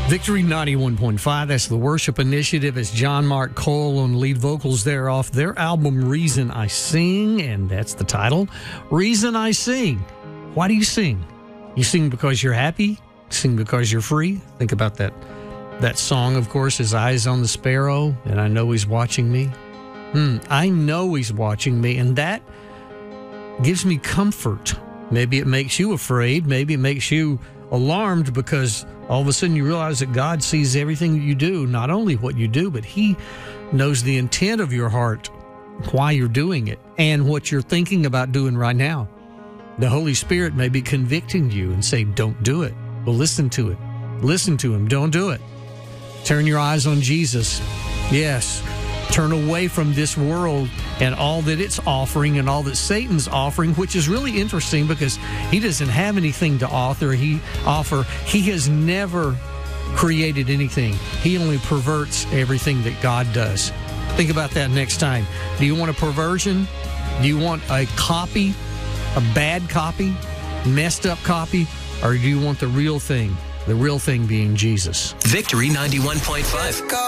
Victory 91.5, that's the Worship Initiative. It's John Mark Cole on lead vocals there off their album Reason I Sing, and that's the title, Reason I Sing. Why do you sing? You sing because you're happy? You sing because you're free? Think about that. That song, of course, is Eyes on the Sparrow, and I know he's watching me. I know he's watching me, and that gives me comfort. Maybe it makes you afraid. Maybe it makes you alarmed because all of a sudden you realize that God sees everything you do, not only what you do, but He knows the intent of your heart, why you're doing it, and what you're thinking about doing right now. The Holy Spirit may be convicting you and say, don't do it. Well, listen to it. Listen to Him. Don't do it. Turn your eyes on Jesus. Yes. Turn away from this world and all that it's offering and all that Satan's offering, which is really interesting because he doesn't have anything to offer. He has never created anything. He only perverts everything that God does. Think about that next time. Do you want a perversion? Do you want a copy, a bad copy, messed up copy, or do you want the real thing? The real thing being Jesus. Victory 91.5.